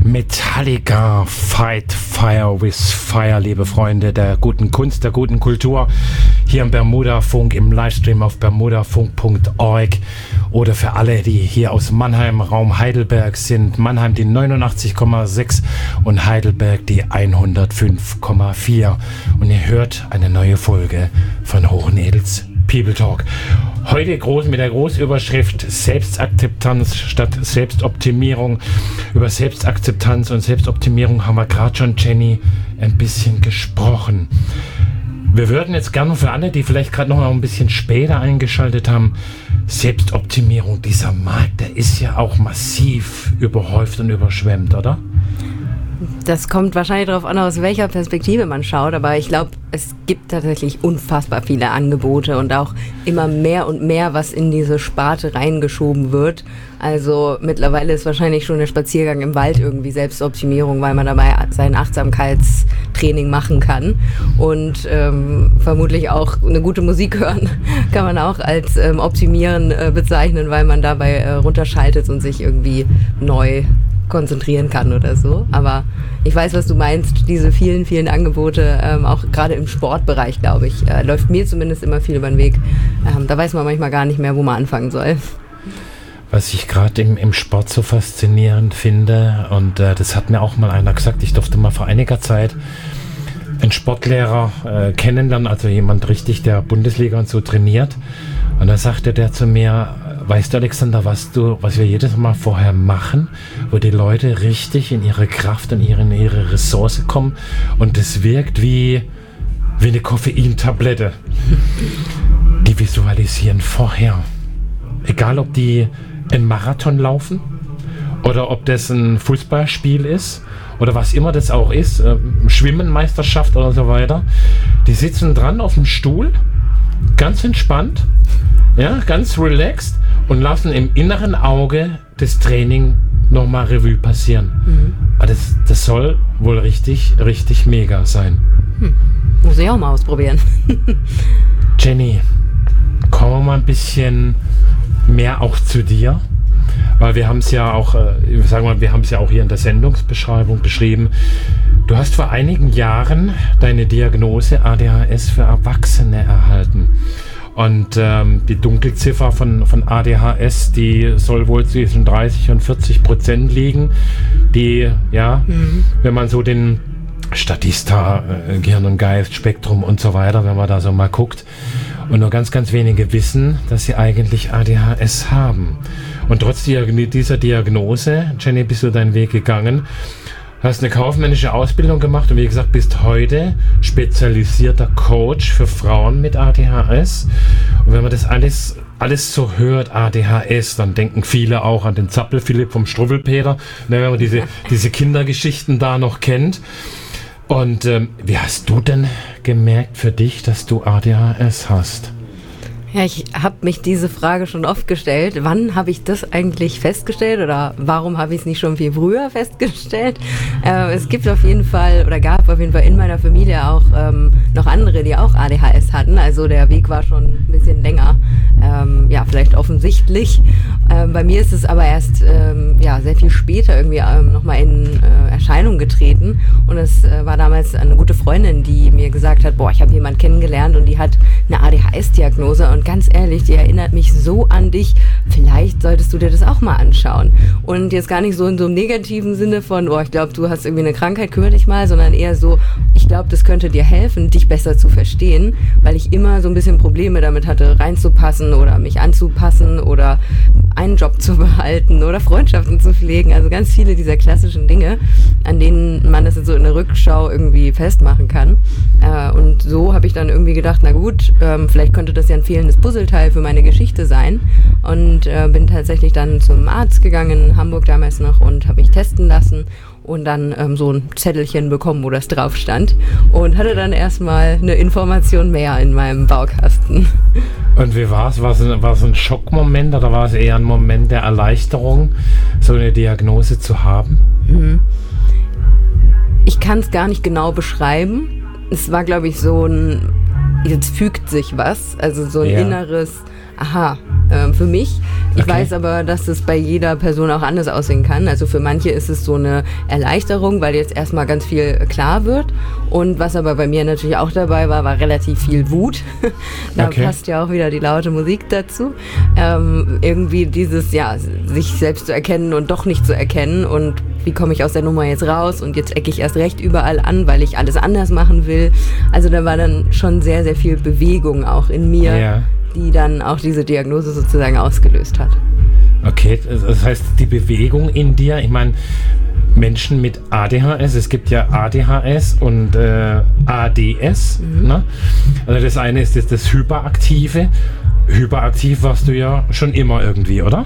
Metallica, Fight Fire with Fire, liebe Freunde der guten Kunst, der guten Kultur, hier im Bermuda-Funk, im Livestream auf bermudafunk.org oder für alle, die hier aus Mannheim, Raum Heidelberg sind. Mannheim die 89,6 und Heidelberg die 105,4. Und ihr hört eine neue Folge von Hochnedels People Talk. Heute groß mit der Großüberschrift Selbstakzeptanz statt Selbstoptimierung. Über Selbstakzeptanz und Selbstoptimierung haben wir gerade schon, Jenny, ein bisschen gesprochen. Wir würden jetzt gerne für alle, die vielleicht gerade noch mal ein bisschen später eingeschaltet haben, Selbstoptimierung, dieser Markt, der ist ja auch massiv überhäuft und überschwemmt, oder? Das kommt wahrscheinlich darauf an, aus welcher Perspektive man schaut, aber ich glaube, es gibt tatsächlich unfassbar viele Angebote und auch immer mehr und mehr, was in diese Sparte reingeschoben wird. Also mittlerweile ist wahrscheinlich schon der Spaziergang im Wald irgendwie Selbstoptimierung, weil man dabei sein Achtsamkeitstraining machen kann und vermutlich auch eine gute Musik hören kann man auch als Optimieren bezeichnen, weil man dabei runterschaltet und sich irgendwie neu konzentrieren kann oder so. Aber ich weiß, was du meinst, diese vielen, vielen Angebote, auch gerade im Sportbereich, glaube ich, läuft mir zumindest immer viel über den Weg. Da weiß man manchmal gar nicht mehr, wo man anfangen soll. Was ich gerade im Sport so faszinierend finde, und das hat mir auch mal einer gesagt, ich durfte mal vor einiger Zeit einen Sportlehrer kennenlernen, also jemand richtig, der Bundesliga und so trainiert. Und da sagte der zu mir, weißt du, Alexander, was wir jedes Mal vorher machen, wo die Leute richtig in ihre Kraft und in ihre Ressource kommen, und das wirkt wie eine Koffeintablette. Die visualisieren vorher. Egal, ob die einen Marathon laufen oder ob das ein Fußballspiel ist oder was immer das auch ist, Schwimmenmeisterschaft oder so weiter. Die sitzen dran auf dem Stuhl, ganz entspannt, ja, ganz relaxed, und lassen im inneren Auge das Training nochmal Revue passieren. Aber das soll wohl richtig, richtig mega sein. Muss ich auch mal ausprobieren. Jenny, kommen wir mal ein bisschen mehr auch zu dir. Weil wir haben es ja auch, wir haben es ja auch hier in der Sendungsbeschreibung beschrieben. Du hast vor einigen Jahren deine Diagnose ADHS für Erwachsene erhalten. Und die Dunkelziffer von ADHS, die soll wohl zwischen 30 und 40% liegen. Die, ja, wenn man so den Statista, Gehirn und Geist, Spektrum und so weiter, wenn man da so mal guckt. Und nur ganz, ganz wenige wissen, dass sie eigentlich ADHS haben. Und trotz dieser Diagnose, Jenny, bist du deinen Weg gegangen, hast eine kaufmännische Ausbildung gemacht und wie gesagt, bist heute spezialisierter Coach für Frauen mit ADHS. Und wenn man das alles so hört, ADHS, dann denken viele auch an den Zappel-Philipp vom Struwwelpeter, wenn man diese Kindergeschichten da noch kennt. Und wie hast du denn gemerkt für dich, dass du ADHS hast? Ja, ich habe mich diese Frage schon oft gestellt. Wann habe ich das eigentlich festgestellt oder warum habe ich es nicht schon viel früher festgestellt? Es gibt auf jeden Fall oder gab auf jeden Fall in meiner Familie auch noch andere, die auch ADHS hatten. Also der Weg war schon ein bisschen länger, vielleicht offensichtlich. Bei mir ist es aber erst sehr viel später irgendwie nochmal in Erscheinung getreten. Und es war damals eine gute Freundin, die mir gesagt hat, ich habe jemanden kennengelernt und die hat eine ADHS-Diagnose. Und ganz ehrlich, die erinnert mich so an dich, vielleicht solltest du dir das auch mal anschauen. Und jetzt gar nicht so in so einem negativen Sinne von, ich glaube, du hast irgendwie eine Krankheit, kümmere dich mal, sondern eher so, ich glaube, das könnte dir helfen, dich besser zu verstehen, weil ich immer so ein bisschen Probleme damit hatte, reinzupassen oder mich anzupassen oder einen Job zu behalten oder Freundschaften zu pflegen. Also ganz viele dieser klassischen Dinge, an denen man das jetzt so in der Rückschau irgendwie festmachen kann. Und so habe ich dann irgendwie gedacht, na gut, vielleicht könnte das ja ein fehlendes Puzzleteil für meine Geschichte sein. Und bin tatsächlich dann zum Arzt gegangen, in Hamburg damals noch, und habe mich testen lassen und dann so ein Zettelchen bekommen, wo das drauf stand, und hatte dann erstmal eine Information mehr in meinem Baukasten. Und wie war es? War es ein Schockmoment oder war es eher ein Moment der Erleichterung, so eine Diagnose zu haben? Ich kann es gar nicht genau beschreiben. Es war, glaube ich, so ein, jetzt fügt sich was, also so ein inneres, aha, für mich. Ich weiß aber, dass es bei jeder Person auch anders aussehen kann. Also für manche ist es so eine Erleichterung, weil jetzt erstmal ganz viel klar wird. Und was aber bei mir natürlich auch dabei war relativ viel Wut. Da passt ja auch wieder die laute Musik dazu. Irgendwie dieses, sich selbst zu erkennen und doch nicht zu erkennen und wie komme ich aus der Nummer jetzt raus und jetzt ecke ich erst recht überall an, weil ich alles anders machen will. Also da war dann schon sehr, sehr viel Bewegung auch in mir, die dann auch diese Diagnose sozusagen ausgelöst hat. Okay, das heißt, die Bewegung in dir, ich meine, Menschen mit ADHS, es gibt ja ADHS und ADS. Ne? Also das eine ist das Hyperaktive. Hyperaktiv warst du ja schon immer irgendwie, oder?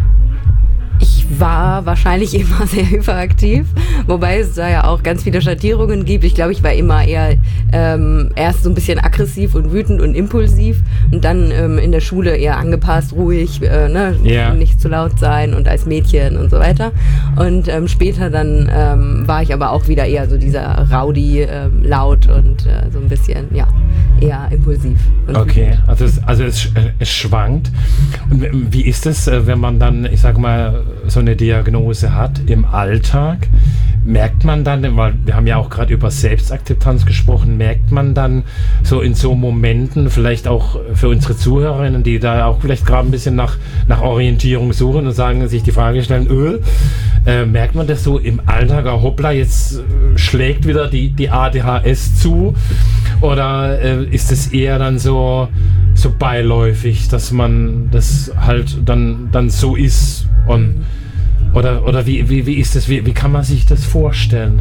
Ich war wahrscheinlich immer sehr hyperaktiv, wobei es da ja auch ganz viele Schattierungen gibt. Ich glaube, ich war immer eher erst so ein bisschen aggressiv und wütend und impulsiv und dann in der Schule eher angepasst, ruhig, nicht zu laut sein und als Mädchen und so weiter. Und später dann war ich aber auch wieder eher so dieser Rowdy, laut und so ein bisschen, eher impulsiv. Okay, also es schwankt. Und wie ist es, wenn man dann, ich sag mal, so eine Diagnose hat im Alltag? Merkt man dann, weil wir haben ja auch gerade über Selbstakzeptanz gesprochen, merkt man dann so in so Momenten, vielleicht auch für unsere Zuhörerinnen, die da auch vielleicht gerade ein bisschen nach Orientierung suchen und sich die Frage stellen, merkt man das so im Alltag, hoppla, jetzt schlägt wieder die ADHS zu? Oder ist es eher dann so beiläufig, dass man das halt dann so ist? Und Oder wie ist das? Wie kann man sich das vorstellen?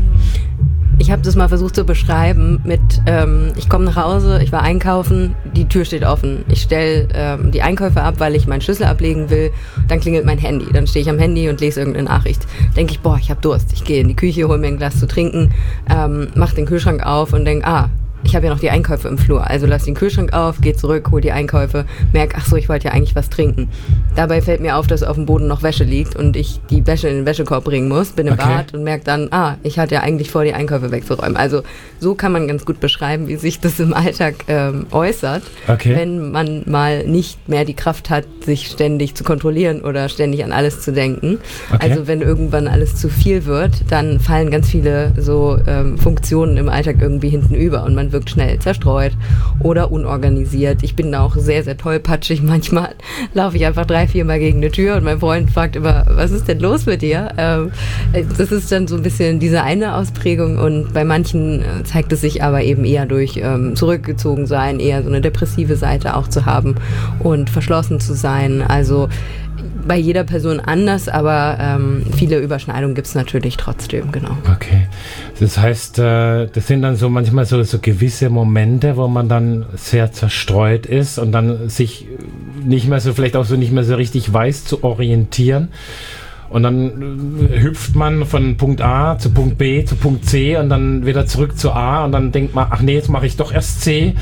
Ich habe das mal versucht zu beschreiben mit, ich komme nach Hause, ich war einkaufen, die Tür steht offen. Ich stelle die Einkäufe ab, weil ich meinen Schlüssel ablegen will. Dann klingelt mein Handy. Dann stehe ich am Handy und lese irgendeine Nachricht. Denke ich, ich habe Durst. Ich gehe in die Küche, hole mir ein Glas zu trinken, mache den Kühlschrank auf und denke, ich habe ja noch die Einkäufe im Flur. Also lass den Kühlschrank auf, geh zurück, hol die Einkäufe, merk, ich wollte ja eigentlich was trinken. Dabei fällt mir auf, dass auf dem Boden noch Wäsche liegt und ich die Wäsche in den Wäschekorb bringen muss, bin im Bad und merke dann, ich hatte ja eigentlich vor, die Einkäufe wegzuräumen. Also so kann man ganz gut beschreiben, wie sich das im Alltag äußert, wenn man mal nicht mehr die Kraft hat, sich ständig zu kontrollieren oder ständig an alles zu denken. Also wenn irgendwann alles zu viel wird, dann fallen ganz viele so Funktionen im Alltag irgendwie hinten über und man wirkt schnell zerstreut oder unorganisiert. Ich bin da auch sehr, sehr tollpatschig. Manchmal laufe ich einfach 3-4 Mal gegen eine Tür und mein Freund fragt immer, was ist denn los mit dir? Das ist dann so ein bisschen diese eine Ausprägung und bei manchen zeigt es sich aber eben eher durch zurückgezogen sein, eher so eine depressive Seite auch zu haben und verschlossen zu sein. Also bei jeder Person anders, aber viele Überschneidungen gibt es natürlich trotzdem, genau. Okay. Das heißt, das sind dann so manchmal so gewisse Momente, wo man dann sehr zerstreut ist und dann sich nicht mehr so, vielleicht auch so nicht mehr so richtig weiß zu orientieren. Und dann hüpft man von Punkt A zu Punkt B zu Punkt C und dann wieder zurück zu A und dann denkt man, jetzt mache ich doch erst C.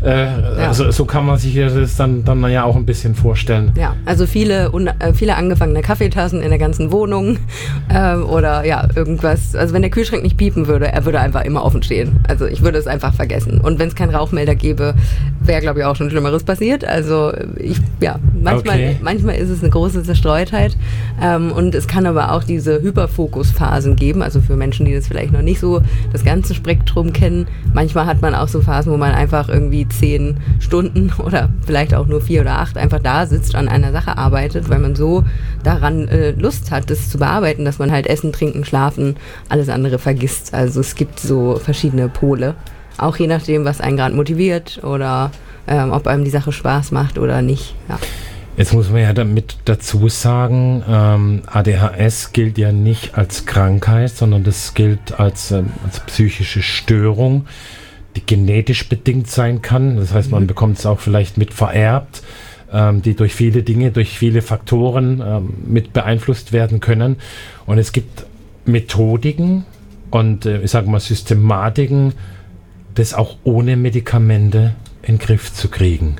So kann man sich das dann ja auch ein bisschen vorstellen. Ja, also viele angefangene Kaffeetassen in der ganzen Wohnung oder irgendwas. Also wenn der Kühlschrank nicht piepen würde, er würde einfach immer offen stehen. Also ich würde es einfach vergessen. Und wenn es keinen Rauchmelder gäbe, wäre, glaube ich, auch schon Schlimmeres passiert. Also manchmal ist es eine große Zerstreutheit und es kann aber auch diese Hyperfokusphasen geben, also für Menschen, die das vielleicht noch nicht so das ganze Spektrum kennen. Manchmal hat man auch so Phasen, wo man einfach irgendwie 10 Stunden oder vielleicht auch nur 4 oder 8 einfach da sitzt, an einer Sache arbeitet, weil man so daran Lust hat, das zu bearbeiten, dass man halt Essen, Trinken, Schlafen, alles andere vergisst. Also es gibt so verschiedene Pole, auch je nachdem, was einen gerade motiviert oder ob einem die Sache Spaß macht oder nicht. Ja. Jetzt muss man ja damit dazu sagen, ADHS gilt ja nicht als Krankheit, sondern das gilt als psychische Störung, die genetisch bedingt sein kann. Das heißt, man bekommt es auch vielleicht mit vererbt, die durch viele Dinge, durch viele Faktoren mit beeinflusst werden können. Und es gibt Methodiken und ich sage mal Systematiken, das auch ohne Medikamente in den Griff zu kriegen.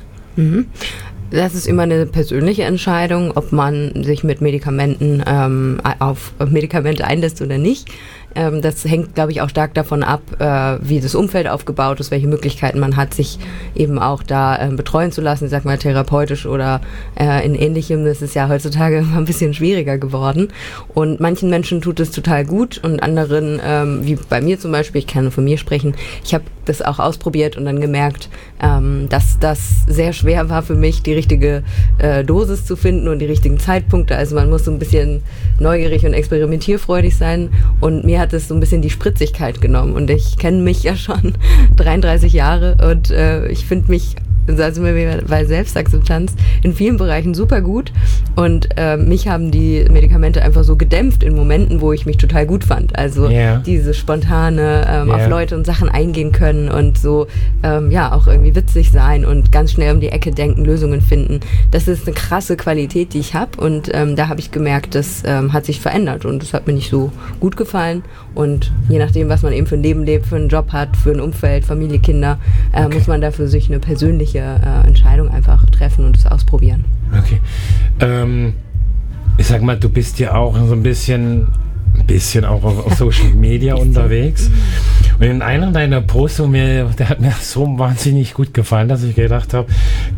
Das ist immer eine persönliche Entscheidung, ob man sich mit Medikamenten auf Medikamente einlässt oder nicht. Das hängt, glaube ich, auch stark davon ab, wie das Umfeld aufgebaut ist, welche Möglichkeiten man hat, sich eben auch da betreuen zu lassen, ich sag mal therapeutisch oder in Ähnlichem. Das ist ja heutzutage immer ein bisschen schwieriger geworden. Und manchen Menschen tut es total gut und anderen, wie bei mir zum Beispiel, ich kann nur von mir sprechen, ich habe das auch ausprobiert und dann gemerkt, dass das sehr schwer war für mich, die richtige Dosis zu finden und die richtigen Zeitpunkte. Also man muss so ein bisschen neugierig und experimentierfreudig sein und mir hat es so ein bisschen die Spritzigkeit genommen und ich kenne mich ja schon 33 Jahre und ich finde mich, also bei Selbstakzeptanz in vielen Bereichen super gut und mich haben die Medikamente einfach so gedämpft in Momenten, wo ich mich total gut fand. Also dieses spontane auf Leute und Sachen eingehen können und so auch irgendwie witzig sein und ganz schnell um die Ecke denken, Lösungen finden. Das ist eine krasse Qualität, die ich habe und da habe ich gemerkt, das hat sich verändert und das hat mir nicht so gut gefallen und je nachdem, was man eben für ein Leben lebt, für einen Job hat, für ein Umfeld, Familie, Kinder, muss man da für sich eine persönliche Entscheidung einfach treffen und es ausprobieren. Okay. Ich sag mal, du bist ja auch so ein bisschen auch auf Social Media unterwegs. Und in einer deiner Posts, der hat mir so wahnsinnig gut gefallen, dass ich gedacht habe,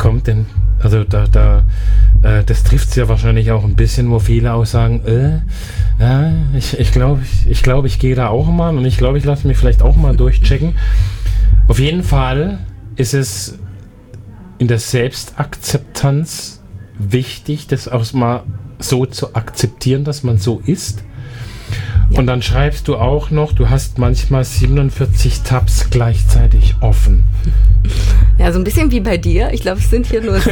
das trifft es ja wahrscheinlich auch ein bisschen, wo viele auch sagen, ich glaube, ich gehe da auch mal und ich glaube, ich lasse mich vielleicht auch mal durchchecken. Auf jeden Fall ist es in der Selbstakzeptanz wichtig, das auch mal so zu akzeptieren, dass man so ist. Ja. Und dann schreibst du auch noch, du hast manchmal 47 Tabs gleichzeitig offen. Ja, so ein bisschen wie bei dir. Ich glaube, es sind hier nur 7.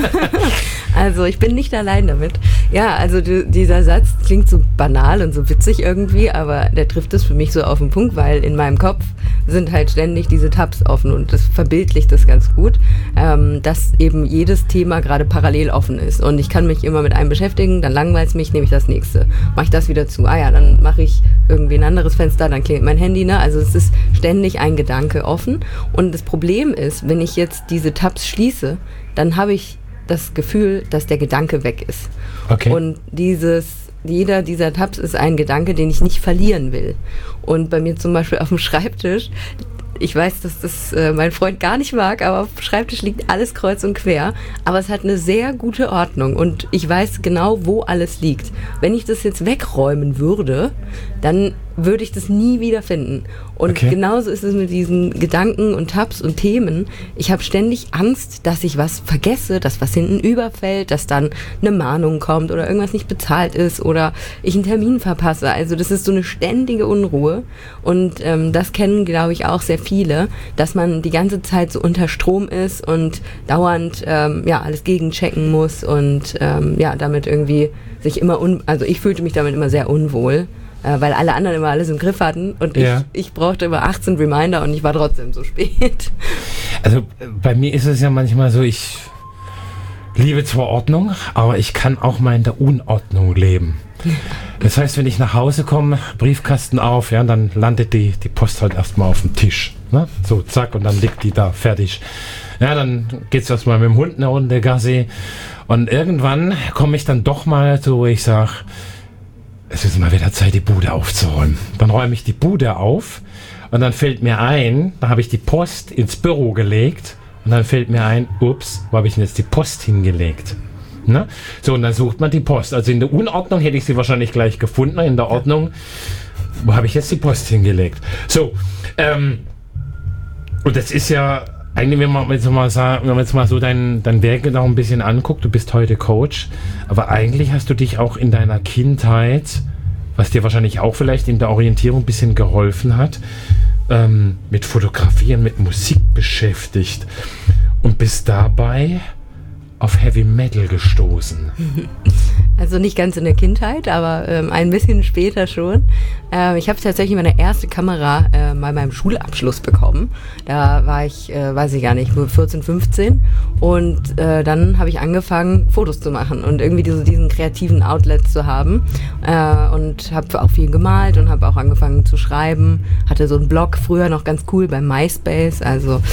Also ich bin nicht allein damit. Ja, also dieser Satz klingt so banal und so witzig irgendwie, aber der trifft es für mich so auf den Punkt, weil in meinem Kopf sind halt ständig diese Tabs offen und das verbildlicht das ganz gut, dass eben jedes Thema gerade parallel offen ist und ich kann mich immer mit einem beschäftigen, dann langweilt es mich, nehme ich das nächste. Mache ich das wieder zu, dann mache ich irgendwie ein anderes Fenster, dann klingelt mein Handy, ne? Also es ist ständig ein Gedanke offen und das Problem ist, wenn ich jetzt diese Tabs schließe, dann habe ich das Gefühl, dass der Gedanke weg ist. Okay. Und jeder dieser Tabs ist ein Gedanke, den ich nicht verlieren will. Und bei mir zum Beispiel auf dem Schreibtisch, ich weiß, dass das mein Freund gar nicht mag, aber auf dem Schreibtisch liegt alles kreuz und quer. Aber es hat eine sehr gute Ordnung und ich weiß genau, wo alles liegt. Wenn ich das jetzt wegräumen würde, dann würde ich das nie wieder finden. Und genauso ist es mit diesen Gedanken und Tabs und Themen. Ich habe ständig Angst, dass ich was vergesse, dass was hinten überfällt, dass dann eine Mahnung kommt oder irgendwas nicht bezahlt ist oder ich einen Termin verpasse. Also das ist so eine ständige Unruhe. Und das kennen, glaube ich, auch sehr viele, dass man die ganze Zeit so unter Strom ist und dauernd alles gegenchecken muss und damit irgendwie sich immer also ich fühlte mich damit immer sehr unwohl. Weil alle anderen immer alles im Griff hatten und ich brauchte immer 18 Reminder und ich war trotzdem so spät. Also bei mir ist es ja manchmal so, ich liebe zwar Ordnung, aber ich kann auch mal in der Unordnung leben. Das heißt, wenn ich nach Hause komme, Briefkasten auf, dann landet die Post halt erstmal auf dem Tisch. Ne? So, zack, und dann liegt die da, fertig. Ja, dann geht's erstmal mit dem Hund eine Runde Gassi und irgendwann komme ich dann doch mal so, wo ich sage, es ist mal wieder Zeit, die Bude aufzuräumen. Dann räume ich die Bude auf und dann fällt mir ein, da habe ich die Post ins Büro gelegt und dann fällt mir ein, ups, wo habe ich denn jetzt die Post hingelegt? Ne? So, und dann sucht man die Post. Also in der Unordnung hätte ich sie wahrscheinlich gleich gefunden, in der Ordnung, wo habe ich jetzt die Post hingelegt? So, und das ist ja eigentlich, wenn man jetzt mal so dein Werk noch ein bisschen anguckt, du bist heute Coach, aber eigentlich hast du dich auch in deiner Kindheit, was dir wahrscheinlich auch vielleicht in der Orientierung ein bisschen geholfen hat, mit Fotografieren, mit Musik beschäftigt und bist dabei auf Heavy Metal gestoßen. Also nicht ganz in der Kindheit, aber ein bisschen später schon. Ich habe tatsächlich meine erste Kamera bei meinem Schulabschluss bekommen. Da war ich, weiß ich gar nicht, 14, 15. Und dann habe ich angefangen, Fotos zu machen und irgendwie diesen kreativen Outlet zu haben. Und habe auch viel gemalt und habe auch angefangen zu schreiben. Hatte so einen Blog, früher noch ganz cool bei MySpace. Also,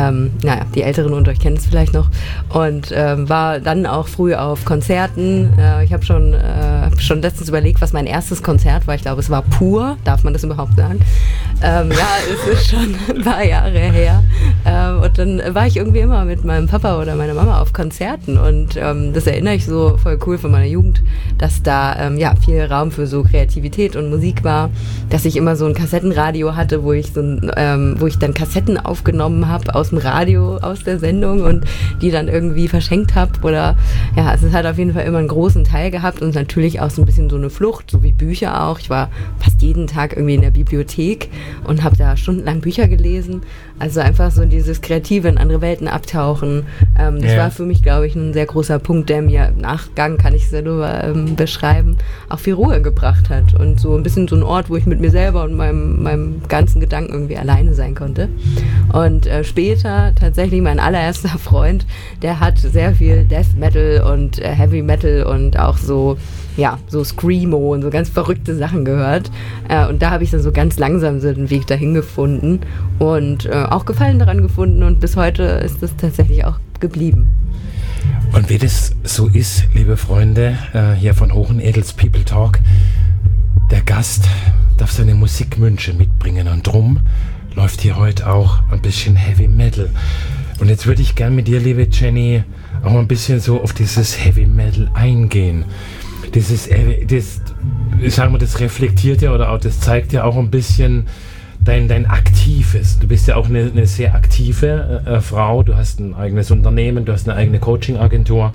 die Älteren unter euch kennen es vielleicht noch. Und war dann auch früh auf Konzerten, Ich habe schon letztens überlegt, was mein erstes Konzert war. Ich glaube, es war Pur. Darf man das überhaupt sagen? Ja, es ist schon ein paar Jahre her. Und dann war ich irgendwie immer mit meinem Papa oder meiner Mama auf Konzerten. Und das erinnere ich so voll cool von meiner Jugend, dass da viel Raum für so Kreativität und Musik war. Dass ich immer so ein Kassettenradio hatte, wo ich dann Kassetten aufgenommen habe aus dem Radio, aus der Sendung und die dann irgendwie verschenkt habe. Oder ja, es hat auf jeden Fall immer einen großen Teil gehabt und natürlich auch so ein bisschen so eine Flucht, so wie Bücher auch. Ich war fast jeden Tag irgendwie in der Bibliothek und habe da stundenlang Bücher gelesen. Also einfach so dieses Kreative in andere Welten abtauchen. Das war für mich, glaube ich, ein sehr großer Punkt, der mir im Nachgang, kann ich es ja nur beschreiben, auch viel Ruhe gebracht hat. Und so ein bisschen so ein Ort, wo ich mit mir selber und meinem ganzen Gedanken irgendwie alleine sein konnte. Und später tatsächlich mein allererster Freund, der hat sehr viel Death Metal und Heavy Metal und auch so Screamo und so ganz verrückte Sachen gehört. Und da habe ich dann so ganz langsam so den Weg dahin gefunden und auch Gefallen daran gefunden und bis heute ist das tatsächlich auch geblieben. Und wie das so ist, liebe Freunde, hier von Hohenedels People Talk, der Gast darf seine Musikwünsche mitbringen und drum läuft hier heute auch ein bisschen Heavy Metal. Und jetzt würde ich gern mit dir, liebe Jenny, auch ein bisschen so auf dieses Heavy Metal eingehen. Das reflektiert ja oder auch das zeigt ja auch ein bisschen dein Aktives. Du bist ja auch eine sehr aktive Frau. Du hast ein eigenes Unternehmen, du hast eine eigene Coaching-Agentur.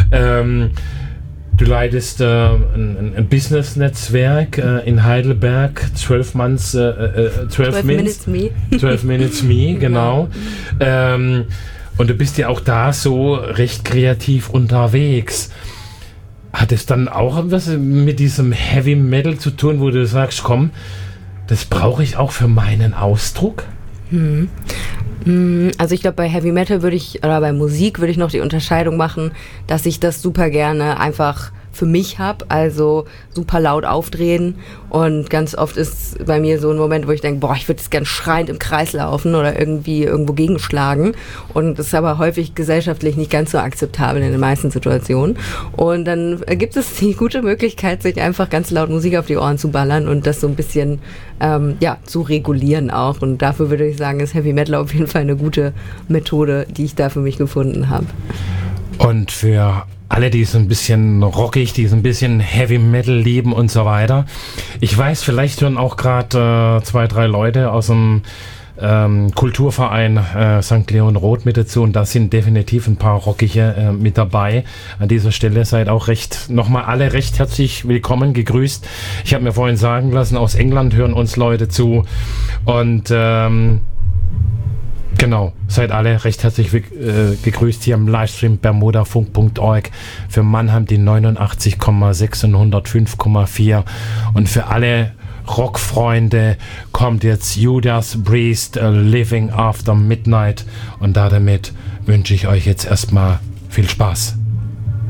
Du leitest ein Business-Netzwerk in Heidelberg, 12 Minutes Me, genau. Und du bist ja auch da so recht kreativ unterwegs. Hat es dann auch was mit diesem Heavy Metal zu tun, wo du sagst, komm, das brauche ich auch für meinen Ausdruck? Also ich glaube, bei Heavy Metal bei Musik würde ich noch die Unterscheidung machen, dass ich das super gerne einfach für mich habe, also super laut aufdrehen und ganz oft ist bei mir so ein Moment, wo ich denke, ich würde jetzt gern schreiend im Kreis laufen oder irgendwie irgendwo gegenschlagen und das ist aber häufig gesellschaftlich nicht ganz so akzeptabel in den meisten Situationen und dann gibt es die gute Möglichkeit, sich einfach ganz laut Musik auf die Ohren zu ballern und das so ein bisschen zu regulieren auch und dafür würde ich sagen, ist Heavy Metal auf jeden Fall eine gute Methode, die ich da für mich gefunden habe. Und für alle, die so ein bisschen rockig, die so ein bisschen Heavy Metal lieben und so weiter. Ich weiß, vielleicht hören auch gerade 2, 3 Leute aus dem Kulturverein St. Leon Roth mit dazu und da sind definitiv ein paar Rockige mit dabei. An dieser Stelle seid auch nochmal alle recht herzlich willkommen, gegrüßt. Ich habe mir vorhin sagen lassen, aus England hören uns Leute zu und genau, seid alle recht herzlich gegrüßt hier im Livestream bermudafunk.org. Für Mannheim die 89,6 und 105,4 und für alle Rockfreunde kommt jetzt Judas Priest, Living After Midnight und damit wünsche ich euch jetzt erstmal viel Spaß.